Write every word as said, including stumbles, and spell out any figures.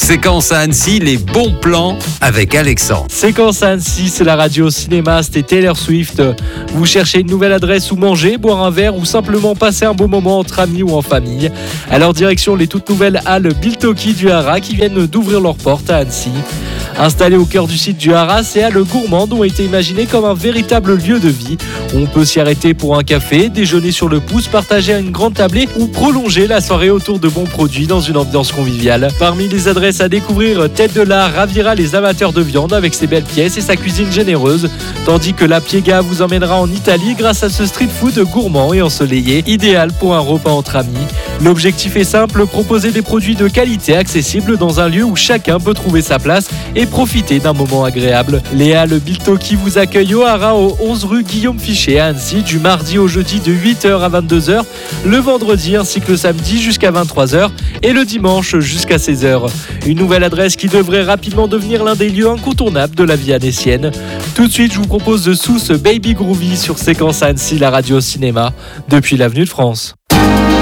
Séquence à Annecy, les bons plans avec Alexandre. Séquence à Annecy, c'est la radio cinéma, c'était Taylor Swift. Vous cherchez une nouvelle adresse où manger, boire un verre ou simplement passer un beau moment entre amis ou en famille. Alors direction les toutes nouvelles halles Biltoki du Haras qui viennent d'ouvrir leurs portes à Annecy. Installées au cœur du site du Haras, ces halles gourmandes ont été imaginées comme un véritable lieu de vie. On peut s'y arrêter pour un café, déjeuner sur le pouce, partager à une grande tablée ou prolonger la soirée autour de bons produits dans une ambiance conviviale. Parmi les adresses à découvrir, Tête de l'Art ravira les amateurs de viande avec ses belles pièces et sa cuisine généreuse, tandis que la Piega vous emmènera en Italie grâce à ce street food gourmand et ensoleillé, idéal pour un repas entre amis. L'objectif est simple, proposer des produits de qualité accessibles dans un lieu où chacun peut trouver sa place et profiter d'un moment agréable. Les halles Biltoki vous accueillent au Haras au onze rue Guillaume Fichet à Annecy du mardi au jeudi de huit heures à vingt-deux heures, le vendredi ainsi que le samedi jusqu'à vingt-trois heures et le dimanche jusqu'à seize heures. Une nouvelle adresse qui devrait rapidement devenir l'un des lieux incontournables de la vie annécienne. Tout de suite, je vous propose de Sous Baby Groovy sur Séquence à Annecy, la radio cinéma, depuis l'avenue de France.